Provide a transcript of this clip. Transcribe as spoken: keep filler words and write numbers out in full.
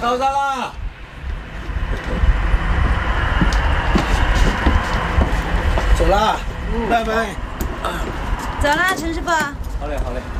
早上啦！走啦，拜拜。 走啦，陈师傅。 好嘞，好嘞。